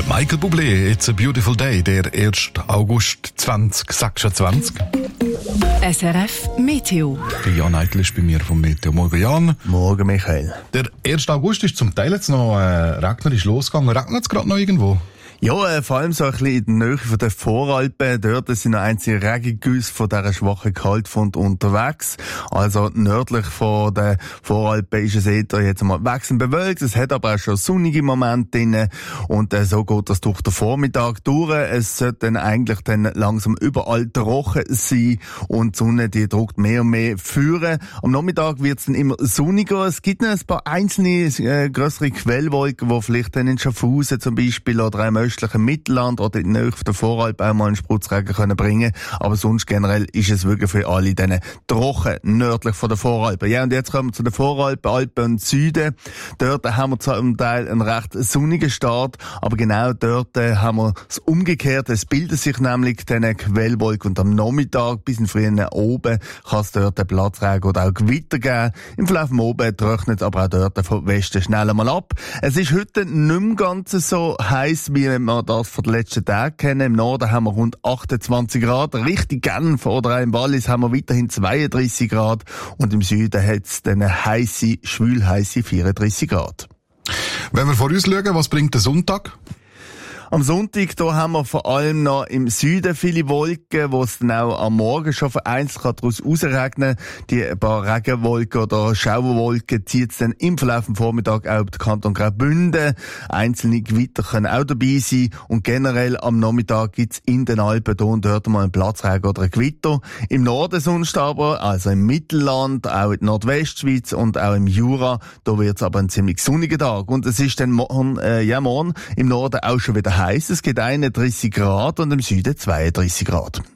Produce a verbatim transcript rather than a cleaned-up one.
Michael Bublé, It's a Beautiful Day, der ersten August zwanzig, sagst du zwanzig? S R F Meteo. Der Jan Eitel ist bei mir vom Meteo. Morgen Jan. Morgen Michael. Der ersten August ist zum Teil jetzt noch äh, regnerisch losgegangen. Regnet es gerade noch irgendwo? Ja, äh, vor allem so ein bisschen in der Nähe von den Voralpen. Dort sind noch einzelne Regengüsse von dieser schwachen Kaltfront unterwegs. Also nördlich von den Voralpen ist es eher jetzt mal wechselnd bewölkt. Es hat aber auch schon sonnige Momente drin. Und äh, so geht das durch den Vormittag durch. Es sollte dann eigentlich dann langsam überall trocken sein. Und die Sonne, die drückt mehr und mehr führen. Am Nachmittag wird es dann immer sonniger. Es gibt noch ein paar einzelne äh, grössere Quellwolken, die vielleicht dann in Schaffhausen zum Beispiel oder im östlichen Mittelland oder in der Nähe der Voralpen auch mal einen Spritzregen können bringen. Aber sonst generell ist es wirklich für alle dann trocken, nördlich von der Voralpen. Ja, und jetzt kommen wir zu den Voralpen, Alpen und Süden. Dort haben wir zum Teil einen recht sonnigen Start, aber genau dort haben wir das Umgekehrte. Es bilden sich nämlich diese Quellwolken und am Nachmittag bis in frühen oben kann es dort einen Platzregen oder auch Gewitter geben. Im Verlauf von oben trocknet aber auch dort vom Westen schnell einmal ab. Es ist heute nicht mehr ganz so heiß, wie wir das von den letzten Tagen kennen. Im Norden haben wir rund achtundzwanzig Grad. Richtig Genf oder auch im Wallis haben wir weiterhin zweiunddreissig Grad. Und im Süden hat es dann eine heisse, schwülheisse vierunddreissig Grad. Wenn wir vor uns schauen, was bringt der Sonntag? Am Sonntag, da haben wir vor allem noch im Süden viele Wolken, wo es dann auch am Morgen schon vereinzelt daraus rausregnen. Die paar Regenwolken oder Schauerwolken zieht es dann im Verlauf des Vormittags auch über den Kanton Graubünden. Einzelne Gewitter können auch dabei sein. Und generell am Nachmittag gibt es in den Alpen hier und dort mal einen Platzregen oder ein Gewitter. Im Norden sonst aber, also im Mittelland, auch in der Nordwestschweiz und auch im Jura, da wird es aber ein ziemlich sonniger Tag. Und es ist dann morgen, äh, ja, morgen im Norden auch schon wieder heiß. Es geht einunddreissig Grad und im Süden zweiunddreissig Grad.